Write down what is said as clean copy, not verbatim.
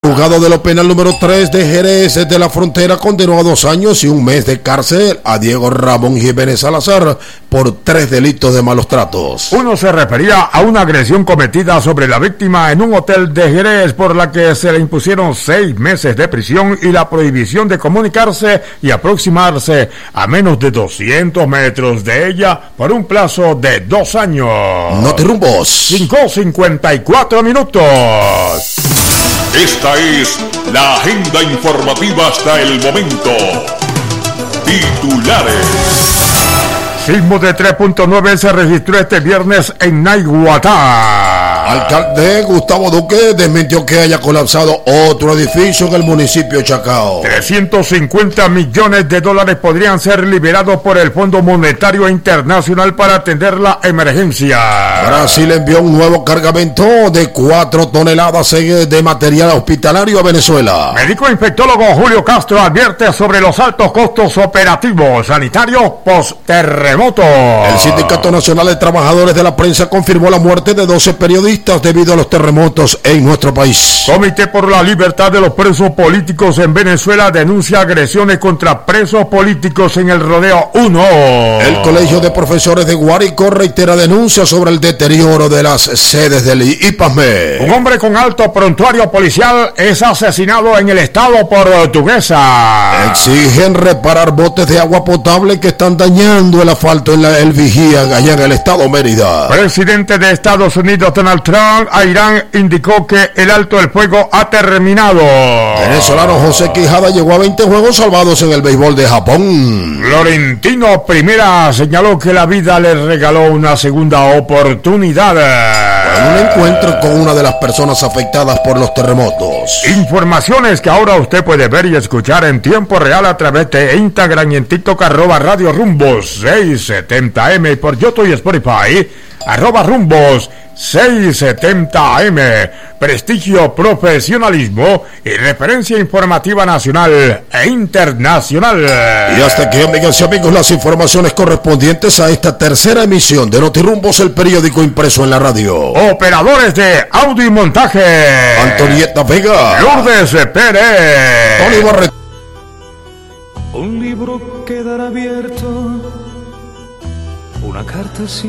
juzgado de lo penal número 3 de Jerez de la Frontera condenó a 2 años y 1 mes de cárcel a Diego Ramón Jiménez Salazar por 3 delitos de malos tratos. Uno se refería a una agresión cometida sobre la víctima en un hotel de Jerez, por la que se le impusieron 6 meses de prisión y la prohibición de comunicarse y aproximarse a menos de 200 metros de ella por un plazo de 2 años. Notirumbos. 5:54 minutos. Esta es la agenda informativa hasta el momento. Titulares. Sismo de 3.9 se registró este viernes en Naiguatá. Alcalde Gustavo Duque desmintió que haya colapsado otro edificio en el municipio de Chacao. 350 millones de dólares podrían ser liberados por el Fondo Monetario Internacional para atender la emergencia. Brasil envió un nuevo cargamento de 4 toneladas de material hospitalario a Venezuela. Médico infectólogo Julio Castro advierte sobre los altos costos operativos sanitarios post-terremoto. El Sindicato Nacional de Trabajadores de la Prensa confirmó la muerte de 12 periodistas debido a los terremotos en nuestro país. Comité por la Libertad de los Presos Políticos en Venezuela denuncia agresiones contra presos políticos en el Rodeo 1. El Colegio de Profesores de Guárico reitera denuncias sobre el deterioro de las sedes del IPASME. Un hombre con alto prontuario policial es asesinado en el estado portuguesa. Exigen reparar botes de agua potable que están dañando el asfalto en el Vigía, allá en el estado Mérida. Presidente de Estados Unidos Donald Trump a Irán indicó que el alto del fuego ha terminado. Venezolano José Quijada llegó a 20 juegos salvados en el béisbol de Japón. Florentino Primera señaló que la vida le regaló una segunda oportunidad en un encuentro con una de las personas afectadas por los terremotos. Informaciones que ahora usted puede ver y escuchar en tiempo real a través de Instagram y en TikTok @Radio Rumbos 670M, por YouTube y Spotify @Rumbos 670 AM, prestigio, profesionalismo y referencia informativa nacional e internacional. Y hasta aquí, amigas y amigos, las informaciones correspondientes a esta tercera emisión de Notirumbos, el periódico impreso en la radio. Operadores de audio y montaje: Antonieta Vega, Lourdes Pérez, Tony Barret. Un libro quedará abierto, una carta sin